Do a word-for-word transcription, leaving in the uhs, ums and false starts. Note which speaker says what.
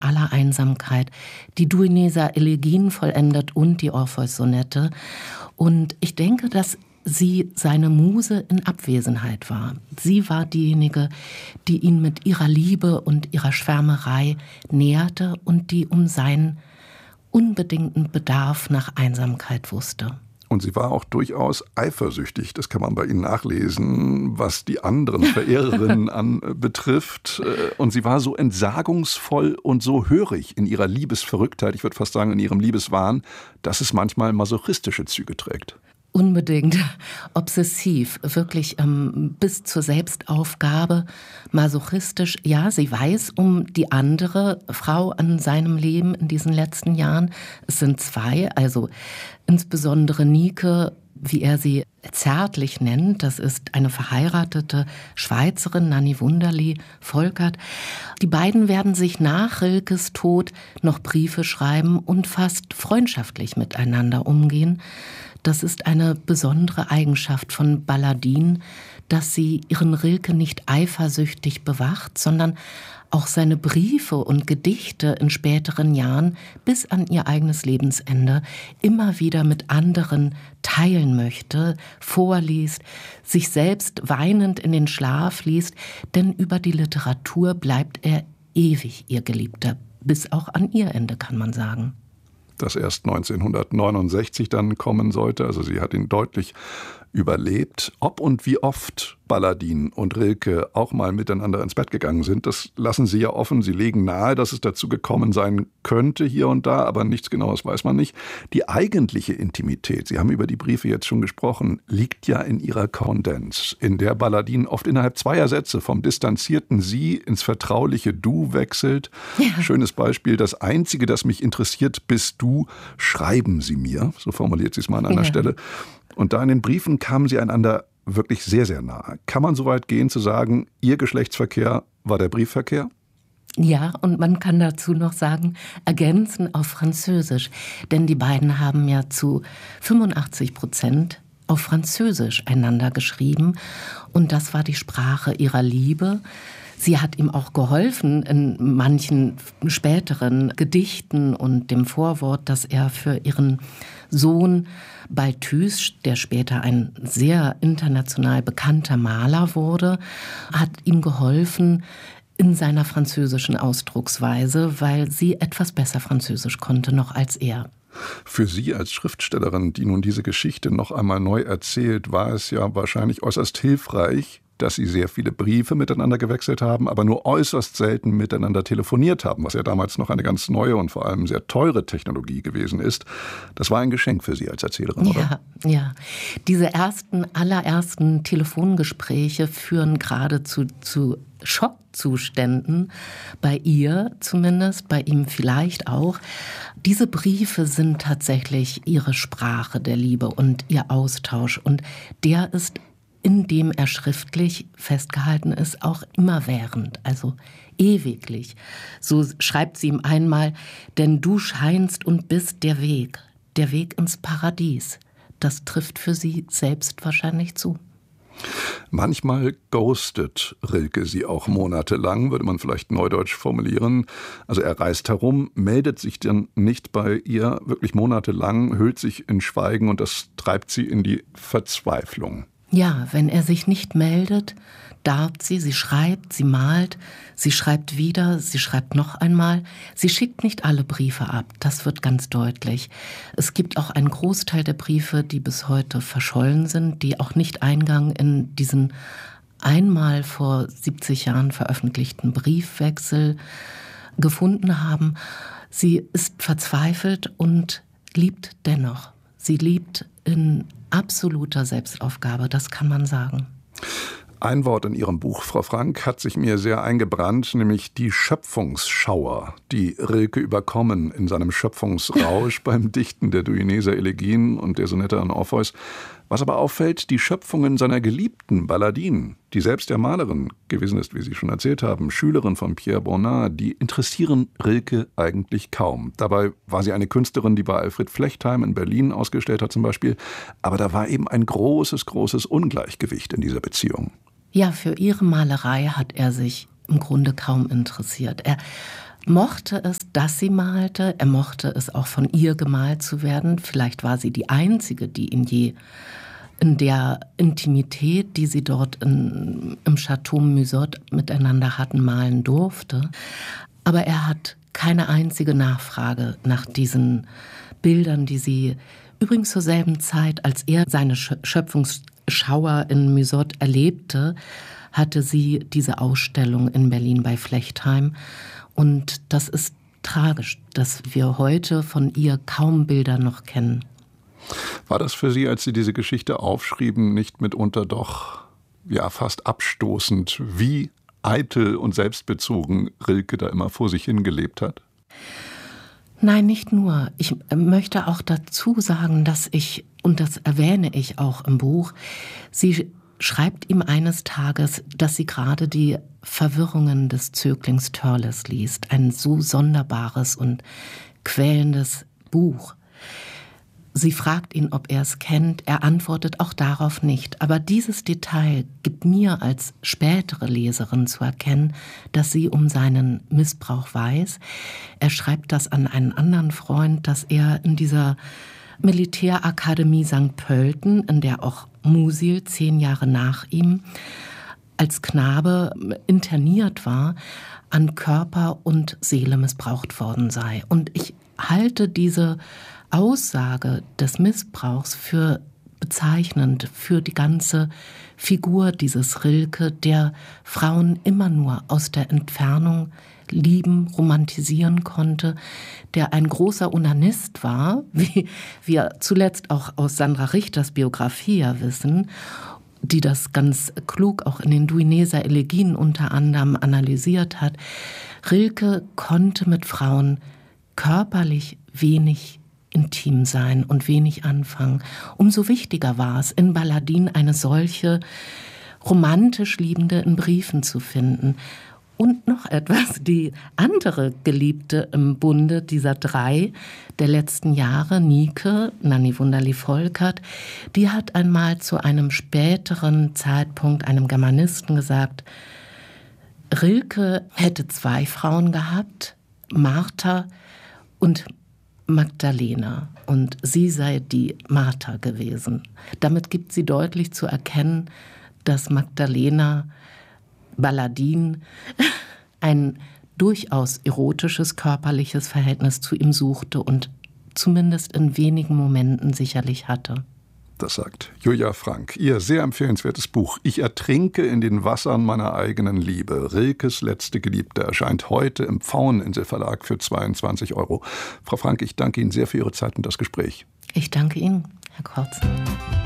Speaker 1: aller Einsamkeit, die Duineser Elegien vollendet und die Orpheus-Sonette. Und ich denke, dass sie seine Muse in Abwesenheit war. Sie war diejenige, die ihn mit ihrer Liebe und ihrer Schwärmerei nährte und die um seinen unbedingten Bedarf nach Einsamkeit wusste.
Speaker 2: Und sie war auch durchaus eifersüchtig, das kann man bei Ihnen nachlesen, was die anderen Verehrerinnen an betrifft. Und sie war so entsagungsvoll und so hörig in ihrer Liebesverrücktheit, ich würde fast sagen in ihrem Liebeswahn, dass es manchmal masochistische Züge trägt.
Speaker 1: Unbedingt obsessiv, wirklich ähm, bis zur Selbstaufgabe, masochistisch. Ja, sie weiß um die andere Frau an seinem Leben in diesen letzten Jahren. Es sind zwei, also insbesondere Nike, wie er sie zärtlich nennt. Das ist eine verheiratete Schweizerin, Nanny Wunderli Volkert. Die beiden werden sich nach Rilkes Tod noch Briefe schreiben und fast freundschaftlich miteinander umgehen. Das ist eine besondere Eigenschaft von Balladin, dass sie ihren Rilke nicht eifersüchtig bewacht, sondern auch seine Briefe und Gedichte in späteren Jahren bis an ihr eigenes Lebensende immer wieder mit anderen teilen möchte, vorliest, sich selbst weinend in den Schlaf liest, denn über die Literatur bleibt er ewig ihr Geliebter, bis auch an ihr Ende, kann man sagen.
Speaker 2: Das erst neunzehnhundertneunundsechzig dann kommen sollte. Also sie hat ihn deutlich überlebt. Ob und wie oft Balladin und Rilke auch mal miteinander ins Bett gegangen sind, das lassen Sie ja offen. Sie legen nahe, dass es dazu gekommen sein könnte hier und da, aber nichts Genaues weiß man nicht. Die eigentliche Intimität, Sie haben über die Briefe jetzt schon gesprochen, liegt ja in ihrer Korrespondenz, in der Balladin oft innerhalb zweier Sätze vom distanzierten Sie ins vertrauliche Du wechselt. Ja. Schönes Beispiel, das Einzige, das mich interessiert, bist du, schreiben Sie mir, so formuliert sie es mal an einer ja. Stelle. Und da in den Briefen kamen sie einander wirklich sehr, sehr nahe. Kann man so weit gehen zu sagen, ihr Geschlechtsverkehr war der Briefverkehr?
Speaker 1: Ja, und man kann dazu noch sagen, ergänzen auf Französisch. Denn die beiden haben ja zu fünfundachtzig Prozent auf Französisch einander geschrieben. Und das war die Sprache ihrer Liebe. Sie hat ihm auch geholfen in manchen späteren Gedichten und dem Vorwort, das er für ihren Sohn Balthus, der später ein sehr international bekannter Maler wurde, hat ihm geholfen in seiner französischen Ausdrucksweise, weil sie etwas besser Französisch konnte noch als er.
Speaker 2: Für Sie als Schriftstellerin, die nun diese Geschichte noch einmal neu erzählt, war es ja wahrscheinlich äußerst hilfreich, dass Sie sehr viele Briefe miteinander gewechselt haben, aber nur äußerst selten miteinander telefoniert haben, was ja damals noch eine ganz neue und vor allem sehr teure Technologie gewesen ist. Das war ein Geschenk für Sie als Erzählerin, oder?
Speaker 1: Ja, ja. Diese ersten, allerersten Telefongespräche führen geradezu zu Schockzuständen, bei ihr zumindest, bei ihm vielleicht auch. Diese Briefe sind tatsächlich ihre Sprache der Liebe und ihr Austausch. Und der ist, indem er schriftlich festgehalten ist, auch immerwährend, also ewiglich. So schreibt sie ihm einmal, denn du scheinst und bist der Weg, der Weg ins Paradies. Das trifft für sie selbst wahrscheinlich zu.
Speaker 2: Manchmal ghostet Rilke sie auch monatelang, würde man vielleicht neudeutsch formulieren. Also er reist herum, meldet sich dann nicht bei ihr, wirklich monatelang, hüllt sich in Schweigen und das treibt sie in die Verzweiflung.
Speaker 1: Ja, wenn er sich nicht meldet, darbt sie, sie schreibt, sie malt, sie schreibt wieder, sie schreibt noch einmal. Sie schickt nicht alle Briefe ab, das wird ganz deutlich. Es gibt auch einen Großteil der Briefe, die bis heute verschollen sind, die auch nicht Eingang in diesen einmal vor siebzig Jahren veröffentlichten Briefwechsel gefunden haben. Sie ist verzweifelt und liebt dennoch. Sie liebt in absoluter Selbstaufgabe, das kann man sagen.
Speaker 2: Ein Wort in Ihrem Buch, Frau Frank, hat sich mir sehr eingebrannt, nämlich die Schöpfungsschauer, die Rilke überkommen in seinem Schöpfungsrausch beim Dichten der Duineser Elegien und der Sonette an Orpheus. Was aber auffällt, die Schöpfungen seiner geliebten Balladin, die selbst der Malerin gewesen ist, wie Sie schon erzählt haben, Schülerin von Pierre Bonnat, die interessieren Rilke eigentlich kaum. Dabei war sie eine Künstlerin, die bei Alfred Flechtheim in Berlin ausgestellt hat zum Beispiel. Aber da war eben ein großes, großes Ungleichgewicht in dieser Beziehung.
Speaker 1: Ja, für ihre Malerei hat er sich im Grunde kaum interessiert. Er mochte es, dass sie malte. Er mochte es auch von ihr gemalt zu werden. Vielleicht war sie die Einzige, die ihn je in der Intimität, die sie dort in, im Chateau Musot miteinander hatten, malen durfte. Aber er hat keine einzige Nachfrage nach diesen Bildern, die sie übrigens zur selben Zeit, als er seine Schöpfungsschauer in Musot erlebte, hatte sie diese Ausstellung in Berlin bei Flechtheim. Und das ist tragisch, dass wir heute von ihr kaum Bilder noch kennen.
Speaker 2: War das für Sie, als Sie diese Geschichte aufschrieben, nicht mitunter doch ja fast abstoßend, wie eitel und selbstbezogen Rilke da immer vor sich hingelebt hat?
Speaker 1: Nein, nicht nur. Ich möchte auch dazu sagen, dass ich, und das erwähne ich auch im Buch, sie schreibt ihm eines Tages, dass sie gerade die Verwirrungen des Zöglings Törles liest. Ein so sonderbares und quälendes Buch. Sie fragt ihn, ob er es kennt. Er antwortet auch darauf nicht. Aber dieses Detail gibt mir als spätere Leserin zu erkennen, dass sie um seinen Missbrauch weiß. Er schreibt das an einen anderen Freund, dass er in dieser Militärakademie Sankt Pölten, in der auch Musil zehn Jahre nach ihm als Knabe interniert war, an Körper und Seele missbraucht worden sei. Und ich halte diese Aussage des Missbrauchs für bezeichnend für die ganze Figur dieses Rilke, der Frauen immer nur aus der Entfernung lieben, romantisieren konnte, der ein großer Onanist war, wie wir zuletzt auch aus Sandra Richters Biografie ja wissen, die das ganz klug auch in den Duineser Elegien unter anderem analysiert hat. Rilke konnte mit Frauen körperlich wenig intim sein und wenig anfangen. Umso wichtiger war es, in Balladin eine solche romantisch Liebende in Briefen zu finden. Und noch etwas, die andere Geliebte im Bunde dieser drei der letzten Jahre, Nike, Nanny Wunderlich-Volkert, die hat einmal zu einem späteren Zeitpunkt einem Germanisten gesagt, Rilke hätte zwei Frauen gehabt, Martha und Magdalena, und sie sei die Martha gewesen. Damit gibt sie deutlich zu erkennen, dass Magdalena Balladin ein durchaus erotisches, körperliches Verhältnis zu ihm suchte und zumindest in wenigen Momenten sicherlich hatte.
Speaker 2: Das sagt Julia Frank. Ihr sehr empfehlenswertes Buch »Ich ertrinke in den Wassern meiner eigenen Liebe«. Rilkes letzte Geliebte erscheint heute im Pfaueninsel-Verlag für zweiundzwanzig Euro. Frau Frank, ich danke Ihnen sehr für Ihre Zeit und das Gespräch.
Speaker 1: Ich danke Ihnen, Herr Kortzen.